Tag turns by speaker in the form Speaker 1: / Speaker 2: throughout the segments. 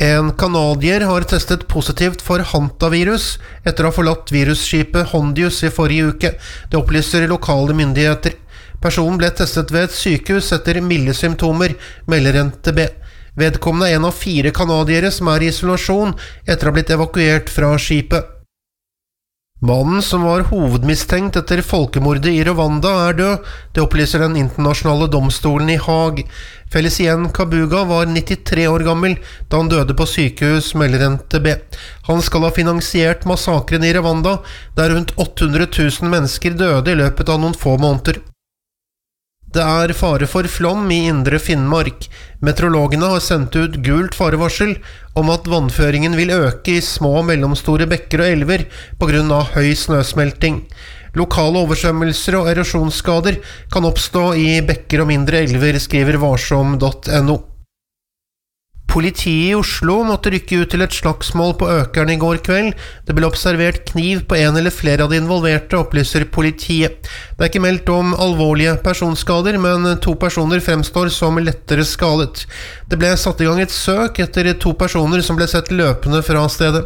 Speaker 1: En kanadier har testet positivt for hantavirus etter å ha forlatt virusskipet Hondius i forrige uke. Det opplyser lokale myndigheter. Personen ble testet ved et sykehus etter milde symptomer, melder NTB. Vedkommende er en av 4 kanadiere som er i isolasjon etter å ha blitt evakuert fra skipet. Mannen som var hovedmistenkt etter folkemordet i Rwanda er død, det opplyser den internasjonale domstolen i Haag. Felicien Kabuga var 93 år gammel da han døde på sykehus, melder NTB. Han skal ha finansiert massakren i Rwanda, der rundt 800 000 mennesker døde i løpet av noen få måneder. Det er fare for flom i indre Finnmark. Meteorologene har sendt ut gult farevarsel om at vannføringen vil øke i små og mellomstore bekker og elver på grunn av høy snøsmelting. Lokale oversvømmelser og erosjonsskader kan oppstå i bekker og mindre elver, skriver varsom.no. Politiet i Oslo måtte rykke ut til et slagsmål på Økern i går kveld. Det ble observert kniv på en eller flere av de involverte, opplyser politiet. Det er ikke meldt om alvorlige personskader, men 2 personer fremstår som lettere skadet. Det ble satt i gang et søk etter 2 personer som ble sett løpende fra stedet.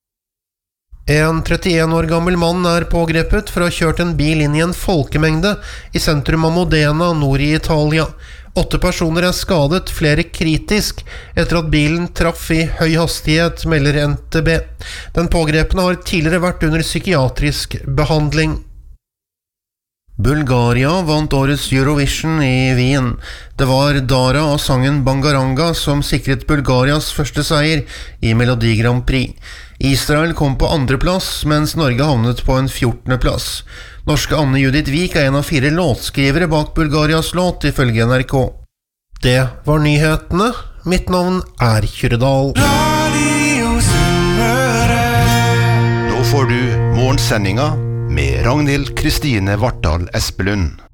Speaker 1: En 31 år gammel mann er pågrepet for å ha kjørt en bil inn i en folkemengde i sentrum av Modena, nord i Italia. 8 personer er skadet, flere kritisk, etter at bilen traff i høy hastighet, melder NTB. Den pågrepne har tidligere vært under psykiatrisk behandling. Bulgaria vant årets Eurovision i Wien. Det var Dara og sangen Bangaranga som sikret Bulgarias første seier i Melodi Grand Prix. Israel kom på 2. plass, mens Norge havnet på en 14. plass. Norske Anne Judith Vik er en av 4 låtskrivere bak Bulgarias låt, ifølge NRK. Det var nyhetene. Mitt navn er Kyrredal.
Speaker 2: Nå får du morgensendinga med Ragnhild Kristine Vartdal Espelund.